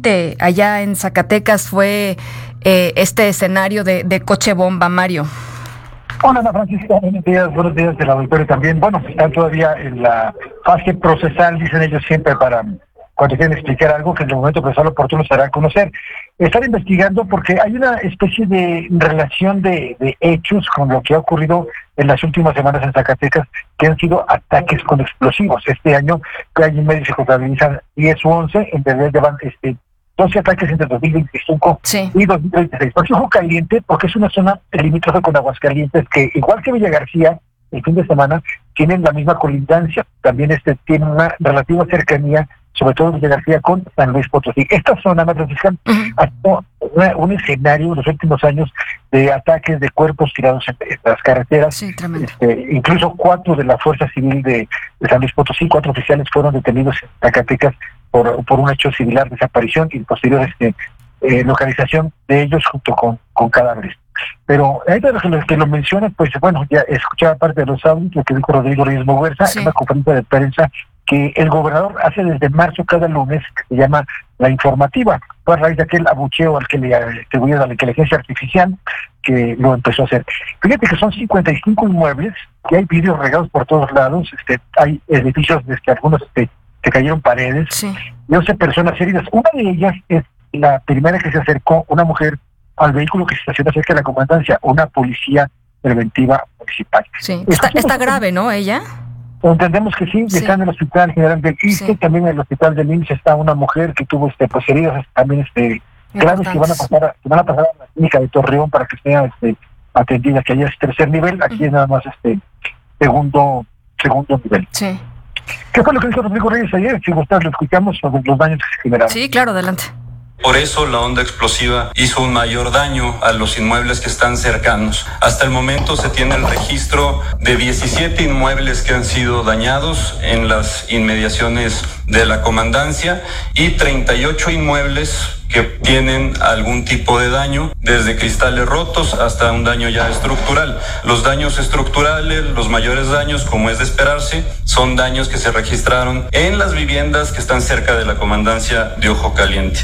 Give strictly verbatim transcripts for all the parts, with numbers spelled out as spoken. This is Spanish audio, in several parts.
caliente allá en Zacatecas fue eh, este escenario de, de coche bomba, Mario. Hola, Ana Francisca, buenos días, buenos días del auditorio también. Bueno, están todavía en la fase procesal, dicen ellos siempre, para cuando quieren explicar algo que en el momento procesal oportuno se hará a conocer. Están investigando porque hay una especie de relación de, de hechos con lo que ha ocurrido en las últimas semanas en Zacatecas, que han sido ataques con explosivos. Este año, que hay en medio se contabilizan diez u once, en realidad llevan este, doce ataques entre dos mil veinticinco sí. y dos mil veintiséis. Por eso Ojo Caliente, porque es una zona limítrofe con Aguascalientes, que igual que Villa García, el fin de semana, tienen la misma colindancia, también este tiene una relativa cercanía, sobre todo Villa García con San Luis Potosí. Esta zona, Ana Francisca, uh-huh. ha sido una, un escenario en los últimos años de ataques de cuerpos tirados en, en las carreteras. Sí, este, incluso cuatro de la Fuerza Civil de, de San Luis Potosí, cuatro oficiales fueron detenidos en Zacatecas por, por un hecho similar, desaparición y posterior este, eh, localización de ellos junto con, con cadáveres. Pero hay de los que lo mencionan, pues bueno, ya escuchaba parte de los audios, lo que dijo Rodrigo Reyes Moguerza sí. en una conferencia de prensa, que el gobernador hace desde marzo cada lunes, que se llama La Informativa, fue a raíz de aquel abucheo al que le atribuyeron a la inteligencia artificial, que lo empezó a hacer. Fíjate que son cincuenta y cinco inmuebles, que hay vidrios regados por todos lados, este, hay edificios desde que algunos este, se cayeron paredes, sí. y once personas heridas. Una de ellas es la primera que se acercó, una mujer, al vehículo que se estaciona cerca de la comandancia, una policía preventiva municipal. Sí, está, está grave, ¿no, ella? Entendemos que sí, sí. Está en el Hospital General del Ixte, sí. también en el Hospital del I M S S está una mujer que tuvo este pues heridas también este graves que van a pasar a, que van a pasar a la clínica de Torreón para que sea este atendida, que allá es tercer nivel, aquí uh-huh. es nada más este segundo segundo nivel. Sí. ¿Qué fue lo que dijo Rodrigo Reyes ayer? Si gustas lo escuchamos sobre los daños que se generaron. Sí, claro, adelante. Por eso la onda explosiva hizo un mayor daño a los inmuebles que están cercanos. Hasta el momento se tiene el registro de diecisiete inmuebles que han sido dañados en las inmediaciones de la comandancia y treinta y ocho inmuebles que tienen algún tipo de daño, desde cristales rotos hasta un daño ya estructural. Los daños estructurales, los mayores daños, como es de esperarse, son daños que se registraron en las viviendas que están cerca de la comandancia de Ojo Caliente.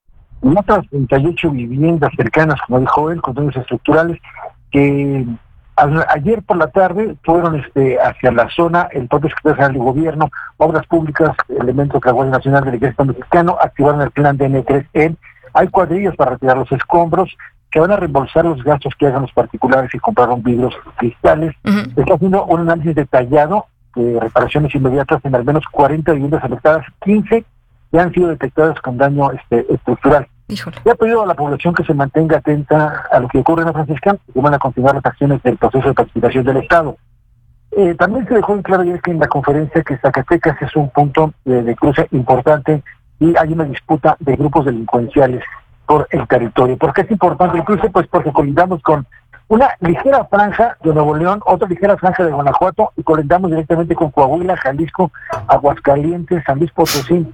Otras treinta y ocho viviendas cercanas, como dijo él, con daños estructurales, que a, ayer por la tarde fueron este, hacia la zona, el propio secretario general de Gobierno, Obras Públicas, elementos de la Guardia Nacional del Ejército Mexicano, activaron el plan de N tres N. Hay cuadrillas para retirar los escombros, que van a reembolsar los gastos que hagan los particulares y compraron vidrios cristales. Uh-huh. Está haciendo un análisis detallado de reparaciones inmediatas en al menos cuarenta viviendas afectadas, quince que han sido detectadas con daño este, estructural. Híjole. Y ha pedido a la población que se mantenga atenta a lo que ocurre en la Francisca y que van a continuar las acciones del proceso de participación del Estado. Eh, también se dejó en claro ayer que en la conferencia que Zacatecas es un punto de, de cruce importante y hay una disputa de grupos delincuenciales por el territorio. ¿Por qué es importante el cruce? Pues porque colindamos con una ligera franja de Nuevo León, otra ligera franja de Guanajuato y colindamos directamente con Coahuila, Jalisco, Aguascalientes, San Luis Potosí.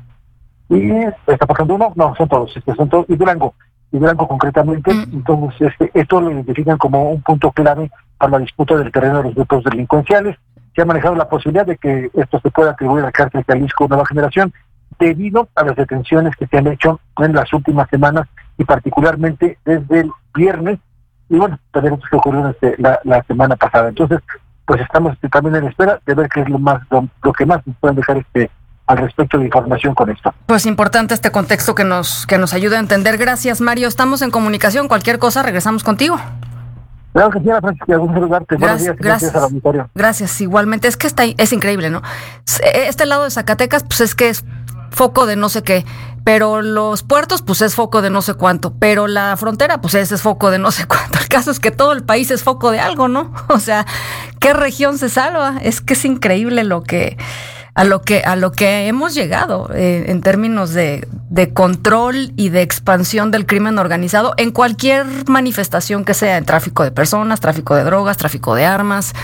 Y está pasando uno, no, son todos, este, son todos, y Durango, y Durango concretamente, mm. entonces este, esto lo identifican como un punto clave para la disputa del terreno de los grupos delincuenciales. Se ha manejado la posibilidad de que esto se pueda atribuir al cártel Jalisco Nueva Generación, debido a las detenciones que se han hecho en las últimas semanas, y particularmente desde el viernes, y bueno, también lo que ocurrió este, la, la semana pasada. Entonces, pues estamos este, también en espera de ver qué es lo más, lo, lo que más nos pueden dejar este al respecto de información con esto. Pues importante este contexto que nos que nos ayude a entender. Gracias, Mario. Estamos en comunicación. Cualquier cosa, regresamos contigo. Claro que sí, Francisca, algún saludarte. Buenos días, gracias al auditorio. Gracias, igualmente. Es que está, es increíble, ¿no? Este lado de Zacatecas, pues es que es foco de no sé qué, pero los puertos, pues es foco de no sé cuánto, pero la frontera, pues ese es foco de no sé cuánto. El caso es que todo el país es foco de algo, ¿no? O sea, ¿qué región se salva? Es que es increíble lo que... a lo que a lo que hemos llegado eh, en términos de, de control y de expansión del crimen organizado en cualquier manifestación que sea, en tráfico de personas, tráfico de drogas, tráfico de armas,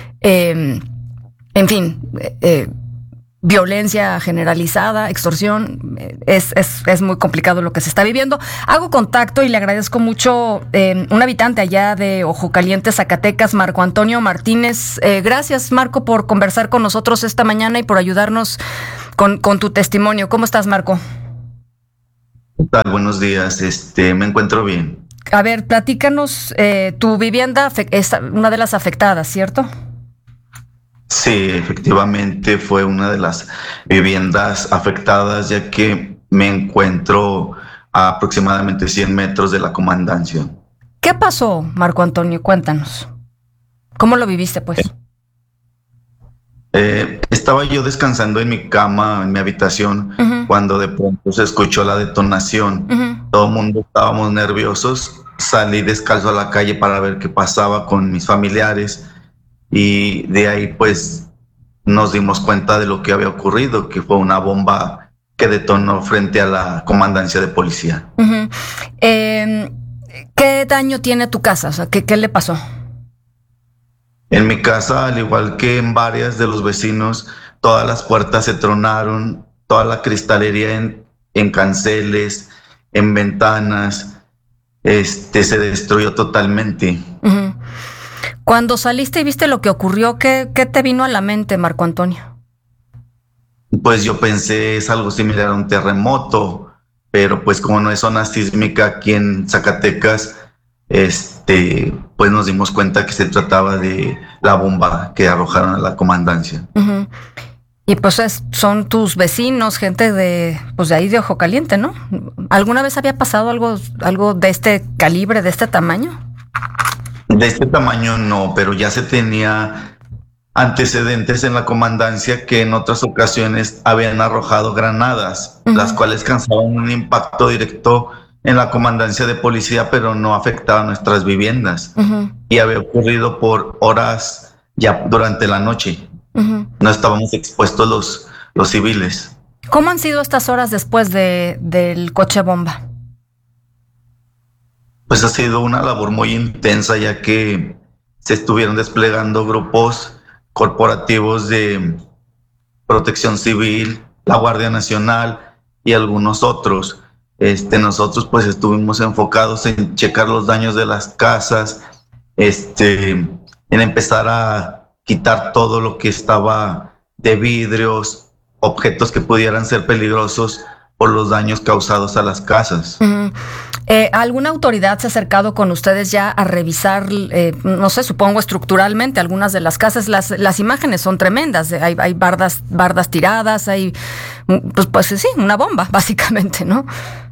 eh, en fin, eh, eh, violencia generalizada, extorsión. Es, es, es muy complicado lo que se está viviendo. Hago contacto y le agradezco mucho eh, un habitante allá de Ojo Caliente, Zacatecas, Marco Antonio Martínez. Eh, gracias, Marco, por conversar con nosotros esta mañana y por ayudarnos con, con tu testimonio. ¿Cómo estás, Marco? ¿Qué tal? Buenos días, este, me encuentro bien. A ver, platícanos, eh, tu vivienda afe- es una de las afectadas, ¿cierto? Sí, efectivamente fue una de las viviendas afectadas, ya que me encuentro a aproximadamente cien metros de la comandancia. ¿Qué pasó, Marco Antonio? Cuéntanos. ¿Cómo lo viviste, pues? Eh, estaba yo descansando en mi cama, en mi habitación, Ujú, cuando de pronto se escuchó la detonación. ujú. Todo el mundo estábamos nerviosos. Salí descalzo a la calle para ver qué pasaba con mis familiares y de ahí pues nos dimos cuenta de lo que había ocurrido, que fue una bomba que detonó frente a la comandancia de policía. Ujú. Eh, ¿Qué daño tiene tu casa? O sea, ¿qué, qué le pasó? En mi casa, al igual que en varias de los vecinos, todas las puertas se tronaron, toda la cristalería en, en canceles, en ventanas, este, se destruyó totalmente. Ujú. Cuando saliste y viste lo que ocurrió, ¿qué, qué te vino a la mente, Marco Antonio? Pues yo pensé es algo similar a un terremoto, pero pues como no es zona sísmica aquí en Zacatecas, este, pues nos dimos cuenta que se trataba de la bomba que arrojaron a la comandancia. Ujú. Y pues es- son tus vecinos, gente de, pues de ahí de Ojo Caliente, ¿no? ¿Alguna vez había pasado algo, algo de este calibre, de este tamaño? De este tamaño no, pero ya se tenía antecedentes en la comandancia que en otras ocasiones habían arrojado granadas, Ujú. las cuales causaban un impacto directo en la comandancia de policía, pero no afectaban nuestras viviendas. Ujú, Y había ocurrido por horas ya durante la noche. ujú. No estábamos expuestos los, los civiles. ¿Cómo han sido estas horas después de, del coche bomba? Pues ha sido una labor muy intensa, ya que se estuvieron desplegando grupos corporativos de Protección Civil, la Guardia Nacional y algunos otros. Este, nosotros pues estuvimos enfocados en checar los daños de las casas, este, en empezar a quitar todo lo que estaba de vidrios, objetos que pudieran ser peligrosos por los daños causados a las casas. Ujú. Eh, ¿Alguna autoridad se ha acercado con ustedes ya a revisar, eh, no sé, supongo estructuralmente algunas de las casas? Las, las imágenes son tremendas, eh, hay, hay bardas, bardas tiradas, hay, mm, pues, pues sí, una bomba, básicamente, ¿no?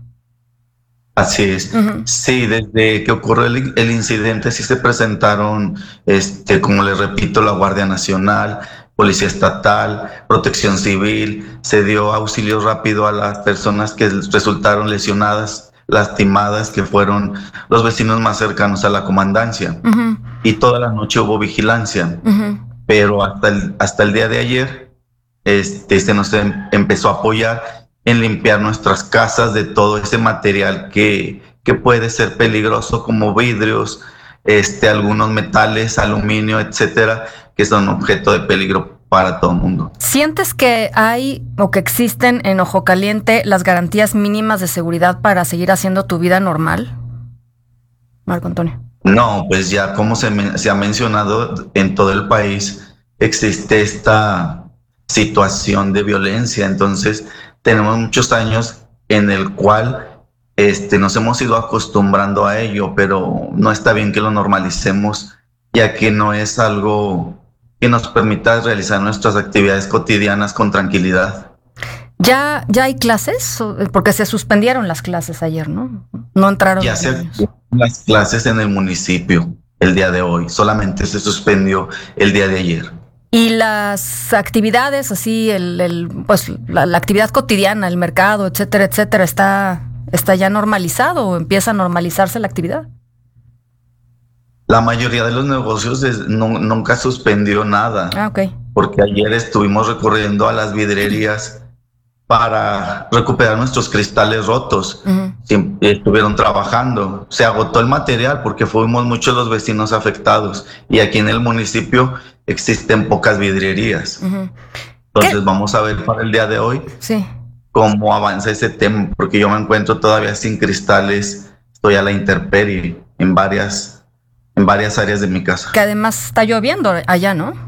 Así es. Ujú. Sí, desde que ocurrió el, el incidente sí se presentaron, este, como les repito, la Guardia Nacional, Policía Estatal, Protección Civil, se dio auxilio rápido a las personas que resultaron lesionadas, lastimadas, que fueron los vecinos más cercanos a la comandancia. Ujú, Y toda la noche hubo vigilancia, ujú, pero hasta el, hasta el día de ayer este, se nos em- empezó a apoyar en limpiar nuestras casas de todo ese material que, que puede ser peligroso, como vidrios, este, algunos metales, aluminio, etcétera, que son objeto de peligro para todo el mundo. ¿Sientes que hay o que existen en Ojo Caliente las garantías mínimas de seguridad para seguir haciendo tu vida normal, Marco Antonio? No, pues ya como se, men- se ha mencionado, en todo el país existe esta situación de violencia, entonces tenemos muchos años en el cual este, nos hemos ido acostumbrando a ello, pero no está bien que lo normalicemos, ya que no es algo que nos permita realizar nuestras actividades cotidianas con tranquilidad. ¿Ya, ya hay clases? O- Porque se suspendieron las clases ayer, ¿no? No entraron Ya los se niños. activan las clases en el municipio el día de hoy, solamente se suspendió el día de ayer. Y las actividades, así, el, el, pues la, la actividad cotidiana, el mercado, etcétera, etcétera, ¿está, está ya normalizado o empieza a normalizarse la actividad? La mayoría de los negocios es- no- nunca suspendió nada, Ah, ok. porque ayer estuvimos recurriendo a las vidrierías para recuperar nuestros cristales rotos. Ujú, Siem- Estuvieron trabajando, se agotó el material porque fuimos muchos los vecinos afectados y aquí en el municipio existen pocas vidrierías. ujú. Entonces ¿Qué? vamos a ver para el día de hoy Sí. cómo avanza ese tema, porque yo me encuentro todavía sin cristales, estoy a la intemperie en varias, en varias áreas de mi casa. Que además está lloviendo allá, ¿no?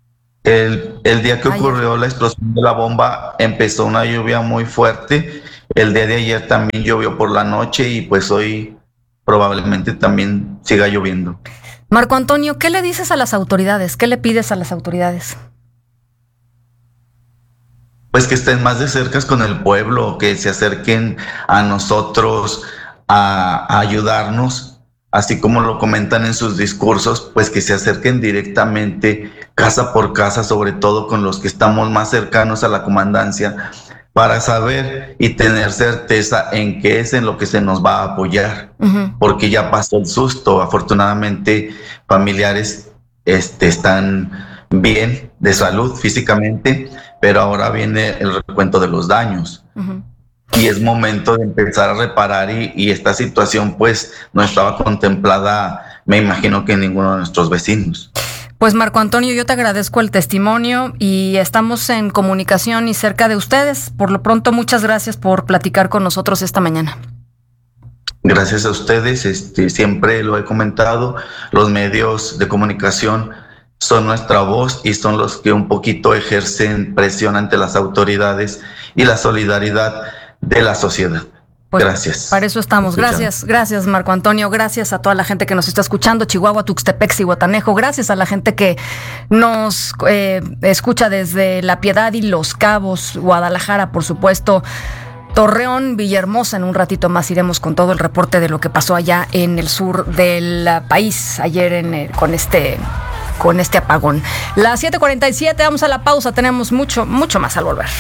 El, el día que Ayer. ocurrió la explosión de la bomba empezó una lluvia muy fuerte, El día de ayer también llovió por la noche y pues hoy probablemente también siga lloviendo. Marco Antonio, ¿qué le dices a las autoridades? ¿Qué le pides a las autoridades? Pues que estén más de cerca con el pueblo, que se acerquen a nosotros a, a ayudarnos, así como lo comentan en sus discursos, pues que se acerquen directamente casa por casa, sobre todo con los que estamos más cercanos a la comandancia, para saber y tener certeza en qué es en lo que se nos va a apoyar, uh-huh. porque ya pasó el susto. Afortunadamente, familiares este, están bien de salud físicamente, pero ahora viene el recuento de los daños. Uh-huh. Y es momento de empezar a reparar y, y esta situación pues no estaba contemplada, me imagino que en ninguno de nuestros vecinos. Pues Marco Antonio, yo te agradezco el testimonio y estamos en comunicación y cerca de ustedes. Por lo pronto, muchas gracias por platicar con nosotros esta mañana. Gracias a ustedes, este, siempre lo he comentado, los medios de comunicación son nuestra voz y son los que un poquito ejercen presión ante las autoridades y la solidaridad de la sociedad. Pues gracias. Para eso estamos. Gracias, gracias Marco Antonio. Gracias a toda la gente que nos está escuchando, Chihuahua, Tuxtepec, Zihuatanejo. Gracias a la gente que nos eh, escucha desde La Piedad y Los Cabos, Guadalajara, por supuesto, Torreón, Villahermosa. En un ratito más iremos con todo el reporte de lo que pasó allá en el sur del país ayer en el, con este con este apagón. Las siete cuarenta y siete, vamos a la pausa. Tenemos mucho, mucho más al volver.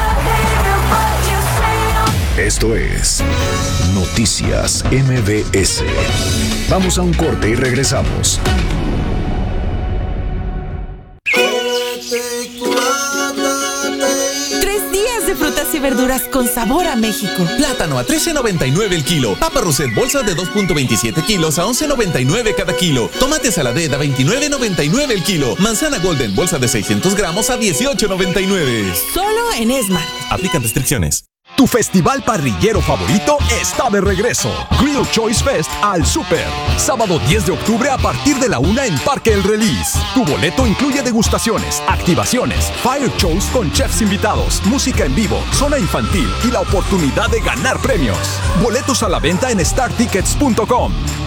Esto es Noticias M B S. Vamos a un corte y regresamos. Tres días de frutas y verduras con sabor a México. Plátano a trece noventa y nueve el kilo. Papa Roset bolsa de dos punto veintisiete kilos a once noventa y nueve cada kilo. Tomate saladera a veintinueve noventa y nueve el kilo. Manzana Golden bolsa de seiscientos gramos a dieciocho noventa y nueve. Solo en Esmar. Aplican restricciones. Tu festival parrillero favorito está de regreso. Grill Choice Fest al Super. Sábado diez de octubre a partir de la una en Parque El Release. Tu boleto incluye degustaciones, activaciones, fire shows con chefs invitados, música en vivo, zona infantil y la oportunidad de ganar premios. Boletos a la venta en star tickets punto com.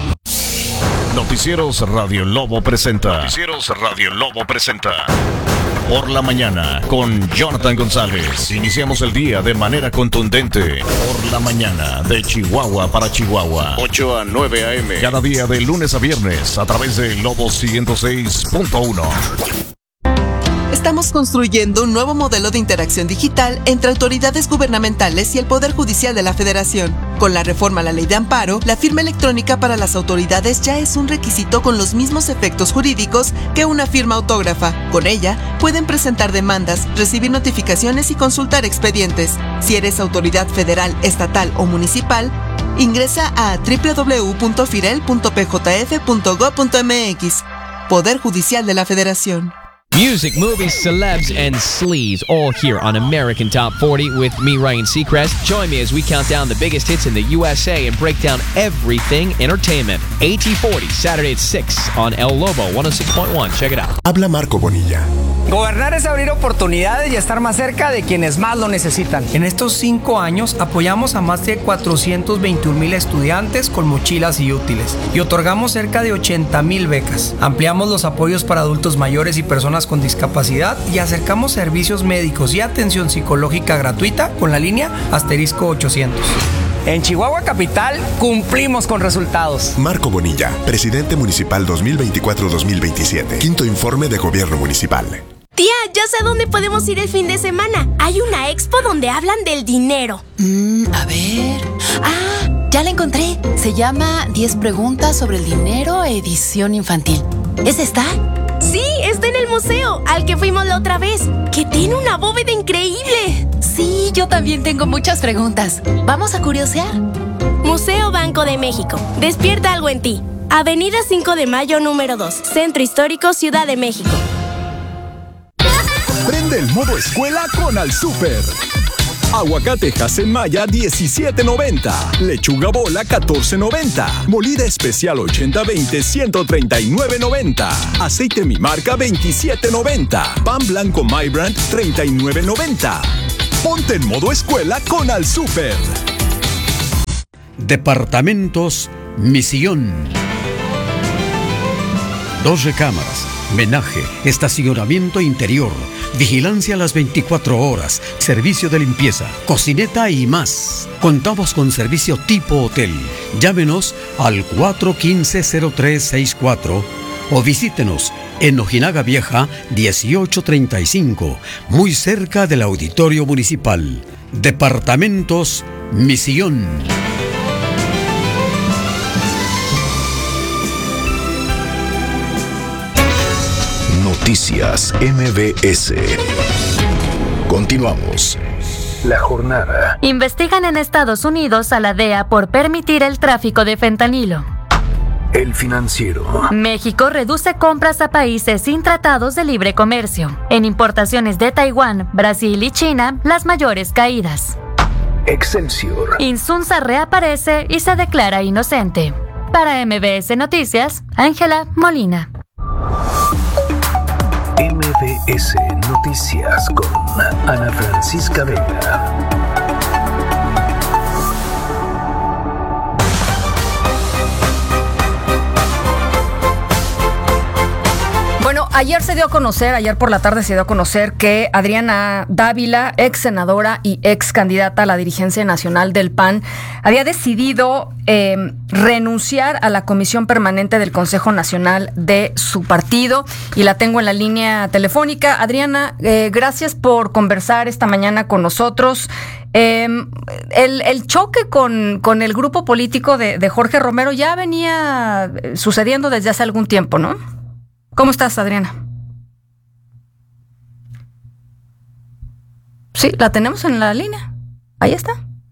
Noticieros Radio Lobo presenta. Noticieros Radio Lobo presenta. Por la mañana, con Jonathan González. Iniciamos el día de manera contundente. Por la mañana, de Chihuahua para Chihuahua. ocho a nueve a eme. Cada día de lunes a viernes, a través de Lobo ciento seis punto uno. Estamos construyendo un nuevo modelo de interacción digital entre autoridades gubernamentales y el Poder Judicial de la Federación. Con la reforma a la Ley de Amparo, la firma electrónica para las autoridades ya es un requisito con los mismos efectos jurídicos que una firma autógrafa. Con ella, pueden presentar demandas, recibir notificaciones y consultar expedientes. Si eres autoridad federal, estatal o municipal, ingresa a doble u doble u doble u punto firel punto p j f punto gob punto m x. Poder Judicial de la Federación. Music, movies, celebs, and sleaze all here on American Top forty with me, Ryan Seacrest. Join me as we count down the biggest hits in the U S A and break down everything entertainment. A T forty, Saturday at six on El Lobo one oh six point one. Check it out. Habla Marco Bonilla. Gobernar es abrir oportunidades y estar más cerca de quienes más lo necesitan. En estos cinco años apoyamos a más de cuatrocientos veintiún mil estudiantes con mochilas y útiles y otorgamos cerca de ochenta mil becas. Ampliamos los apoyos para adultos mayores y personas con discapacidad y acercamos servicios médicos y atención psicológica gratuita con la línea asterisco ochocientos. En Chihuahua Capital cumplimos con resultados. Marco Bonilla, presidente municipal dos mil veinticuatro a dos mil veintisiete. Quinto informe de gobierno municipal. Tía, ya sé a dónde podemos ir el fin de semana. Hay una expo donde hablan del dinero. Mm, a ver... Ah, ya la encontré. Se llama diez preguntas sobre el dinero, edición infantil. ¿Es esta? Sí, está en el museo, al que fuimos la otra vez, que tiene una bóveda increíble. Sí, yo también tengo muchas preguntas. ¿Vamos a curiosear? Museo Banco de México. Despierta algo en ti. Avenida cinco de mayo, número dos. Centro Histórico, Ciudad de México. Prende el modo escuela con Al Super. Aguacate Hasenmaya diecisiete noventa. Lechuga bola catorce noventa. Molida especial ochenta veinte ciento treinta y nueve noventa. Aceite mi marca veintisiete noventa. Pan blanco My Brand treinta y nueve noventa. Ponte en modo escuela con Al Súper. Departamentos Misión. Dos recámaras, menaje, estacionamiento interior, vigilancia a las veinticuatro horas, servicio de limpieza, cocineta y más. Contamos con servicio tipo hotel. Llámenos al cuatro uno cinco, cero tres seis cuatro o visítenos en Ojinaga Vieja dieciocho treinta y cinco, muy cerca del Auditorio Municipal. Departamentos Misión. Noticias M B S. Continuamos. La jornada. Investigan en Estados Unidos a la D E A por permitir el tráfico de fentanilo. El Financiero. México reduce compras a países sin tratados de libre comercio. En importaciones de Taiwán, Brasil y China, las mayores caídas. Excelsior. Insunza reaparece y se declara inocente. Para M B S Noticias, Ángela Molina. M B S Noticias con Ana Francisca Vega. Bueno, ayer se dio a conocer, ayer por la tarde se dio a conocer que Adriana Dávila, ex senadora y ex candidata a la dirigencia nacional del P A N, había decidido eh, renunciar a la comisión permanente del Consejo Nacional de su partido, y la tengo en la línea telefónica. Adriana, eh, gracias por conversar esta mañana con nosotros. Eh, el, el choque con, con el grupo político de, de Jorge Romero ya venía sucediendo desde hace algún tiempo, ¿no? ¿Cómo estás, Adriana? Sí, la tenemos en la línea. Ahí está.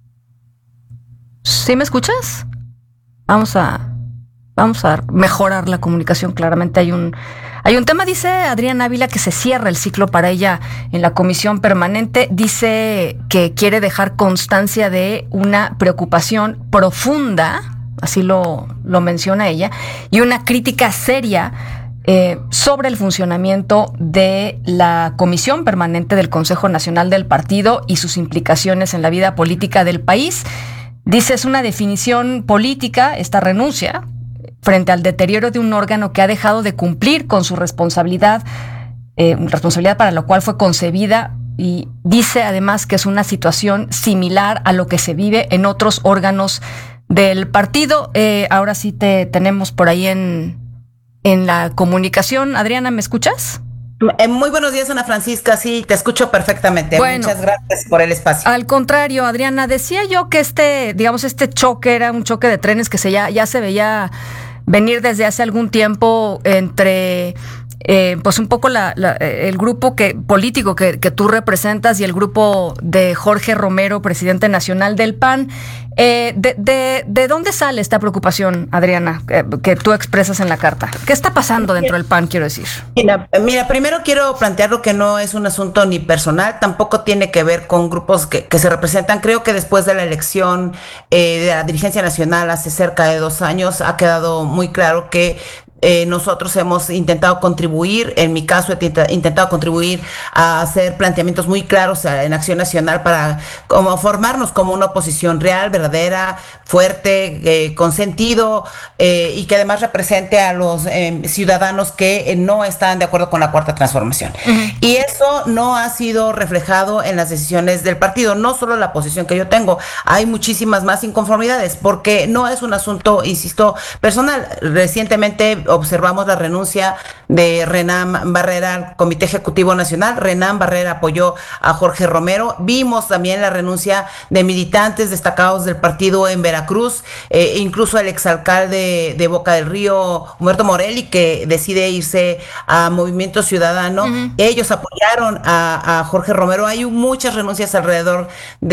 ¿Sí me escuchas? Vamos a, vamos a mejorar la comunicación. Claramente hay un, hay un tema. Dice Adriana Ávila que se cierra el ciclo para ella en la comisión permanente. Dice que quiere dejar constancia de una preocupación profunda, así lo, lo menciona ella, y una crítica seria Eh, sobre el funcionamiento de la Comisión Permanente del Consejo Nacional del Partido y sus implicaciones en la vida política del país. Dice, es una definición política esta renuncia frente al deterioro de un órgano que ha dejado de cumplir con su responsabilidad, eh, responsabilidad para la cual fue concebida, y dice además que es una situación similar a lo que se vive en otros órganos del partido. Eh, ahora sí te tenemos por ahí en... en la comunicación. Adriana, ¿me escuchas? Muy buenos días, Ana Francisca. Sí, te escucho perfectamente. Bueno, muchas gracias por el espacio. Al contrario, Adriana, decía yo que este, digamos, este choque era un choque de trenes que se ya, ya se veía venir desde hace algún tiempo entre eh, pues un poco la, la, el grupo que, político que, que tú representas y el grupo de Jorge Romero, presidente nacional del P A N. Eh, de, de, ¿De dónde sale esta preocupación, Adriana, que, que tú expresas en la carta? ¿Qué está pasando dentro del P A N, quiero decir? Mira, mira, primero quiero plantearlo que no es un asunto ni personal, tampoco tiene que ver con grupos que, que se representan. Creo que después de la elección eh, de la dirigencia nacional hace cerca de dos años ha quedado muy claro que Eh, nosotros hemos intentado contribuir, en mi caso he intentado contribuir a hacer planteamientos muy claros en Acción Nacional para como formarnos como una oposición real, verdadera, fuerte, eh, con sentido eh, y que además represente a los eh, ciudadanos que eh, no están de acuerdo con la Cuarta Transformación. Uh-huh. Y eso no ha sido reflejado en las decisiones del partido, no solo la posición que yo tengo, hay muchísimas más inconformidades, porque no es un asunto, insisto, personal. Recientemente observamos la renuncia de Renán Barrera al Comité Ejecutivo Nacional. Renán Barrera apoyó a Jorge Romero. Vimos también la renuncia de militantes destacados del partido en Veracruz, eh, incluso el exalcalde de Boca del Río, Humberto Morelli, que decide irse a Movimiento Ciudadano. Uh-huh. Ellos apoyaron a, a Jorge Romero. Hay muchas renuncias alrededor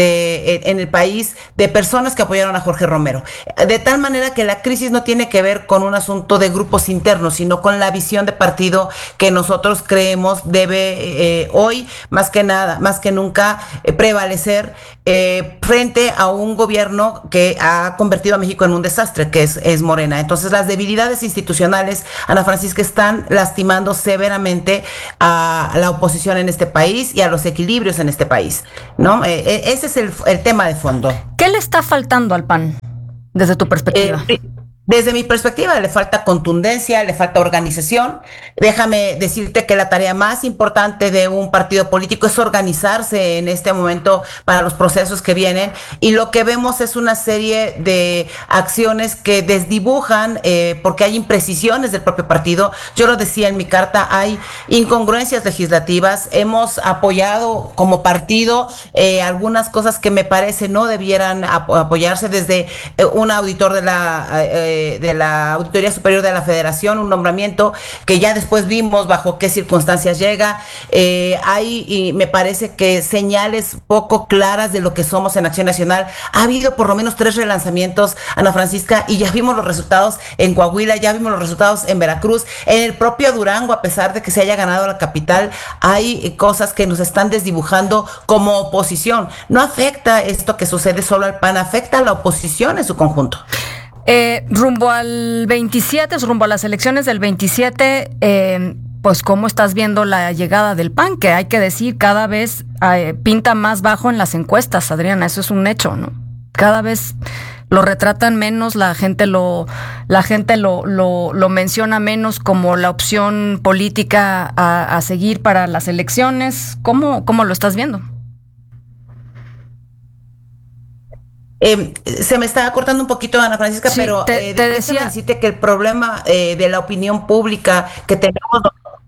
de en el país de personas que apoyaron a Jorge Romero. De tal manera que la crisis no tiene que ver con un asunto de grupos internos, sino con la visión de partido que nosotros creemos debe eh, hoy, más que nada, más que nunca, eh, prevalecer eh, frente a un gobierno que ha convertido a México en un desastre, que es, es Morena. Entonces, las debilidades institucionales, Ana Francisca, están lastimando severamente a la oposición en este país y a los equilibrios en este país, ¿no? Eh, ese es el, el tema de fondo. ¿Qué le está faltando al P A N desde tu perspectiva? Eh, Desde mi perspectiva, le falta contundencia, le falta organización. Déjame decirte que la tarea más importante de un partido político es organizarse en este momento para los procesos que vienen, y lo que vemos es una serie de acciones que desdibujan eh, porque hay imprecisiones del propio partido. Yo lo decía en mi carta, hay incongruencias legislativas. Hemos apoyado como partido eh, algunas cosas que me parece no debieran ap- apoyarse, desde eh, un auditor de la... Eh, de la Auditoría Superior de la Federación, un nombramiento que ya después vimos bajo qué circunstancias llega. Eh, hay, y me parece que señales poco claras de lo que somos en Acción Nacional. Ha habido por lo menos tres relanzamientos, Ana Francisca, y ya vimos los resultados en Coahuila, ya vimos los resultados en Veracruz, en el propio Durango, a pesar de que se haya ganado la capital, hay cosas que nos están desdibujando como oposición. No afecta esto que sucede solo al P A N, afecta a la oposición en su conjunto. Eh, rumbo al veintisiete, rumbo a las elecciones del veintisiete, eh, pues ¿cómo estás viendo la llegada del P A N? Que hay que decir, cada vez eh, pinta más bajo en las encuestas, Adriana, eso es un hecho, ¿no? Cada vez lo retratan menos, la gente lo, la gente lo, lo, lo menciona menos como la opción política a, a seguir para las elecciones. ¿Cómo, cómo lo estás viendo? Eh, se me está cortando un poquito, Ana Francisca, sí, pero te, eh, te decía decirte que el problema eh, de la opinión pública que tenemos.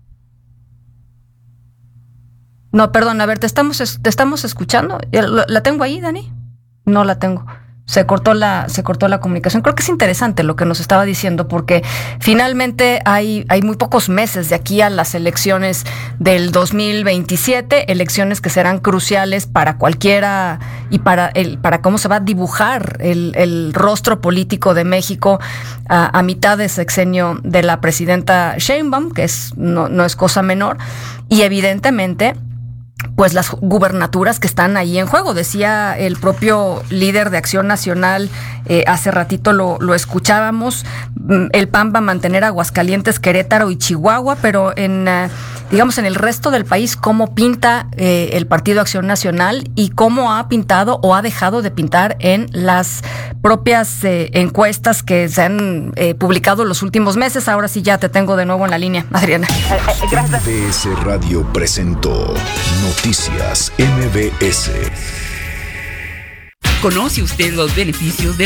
No, perdón, a ver, te estamos, te estamos escuchando. ¿La tengo ahí, Dani? No la tengo. Se cortó la, se cortó la comunicación. Creo que es interesante lo que nos estaba diciendo, porque finalmente hay, hay muy pocos meses de aquí a las elecciones del dos mil veintisiete, elecciones que serán cruciales para cualquiera y para el, para cómo se va a dibujar el, el rostro político de México a, a mitad de sexenio de la presidenta Sheinbaum, que es, no, no es cosa menor, y evidentemente pues las gubernaturas que están ahí en juego. Decía el propio líder de Acción Nacional, eh, hace ratito lo, lo escuchábamos, el P A N va a mantener Aguascalientes, Querétaro y Chihuahua, pero en, uh, digamos, en el resto del país, ¿cómo pinta eh, el Partido Acción Nacional y cómo ha pintado o ha dejado de pintar en las propias eh, encuestas que se han eh, publicado los últimos meses? Ahora sí ya te tengo de nuevo en la línea, Adriana. M B S Radio presentó Noticias M B S. ¿Conoce usted los beneficios de